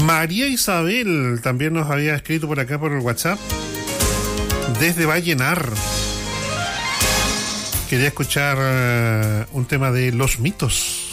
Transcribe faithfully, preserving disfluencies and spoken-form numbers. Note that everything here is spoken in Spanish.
María Isabel también nos había escrito por acá por el WhatsApp desde Vallenar. Quería escuchar uh, un tema de Los Mitos.